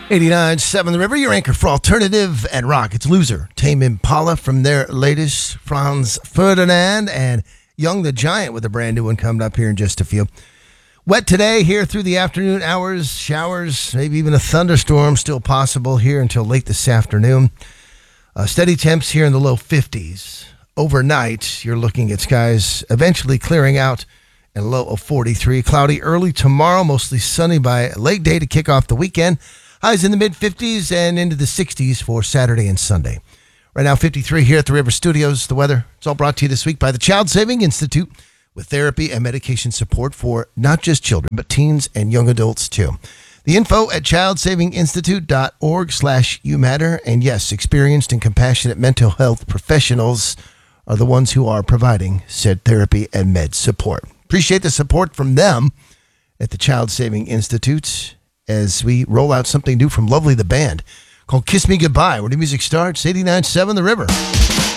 89.7 The River, your anchor for alternative and rock. It's Loser, Tame Impala from their latest, Franz Ferdinand, and Young the Giant with a brand new one coming up here in just a few. Wet today here through the afternoon hours, showers, maybe even a thunderstorm still possible here until late this afternoon. Steady temps here in the low 50s. Overnight, you're looking at skies eventually clearing out and a low of 43. Cloudy early tomorrow, mostly sunny by late day to kick off the weekend. Highs in the mid-50s and into the 60s for Saturday and Sunday. Right now, 53 here at the River Studios. The weather, it's all brought to you this week by the Child Saving Institute with therapy and medication support for not just children, but teens and young adults too. The info at childsavinginstitute.org/youmatter. And yes, experienced and compassionate mental health professionals are the ones who are providing said therapy and med support. Appreciate the support from them at the Child Saving Institute as we roll out something new from Lovely the Band called Kiss Me Goodbye, where the music starts. 89.7 The River.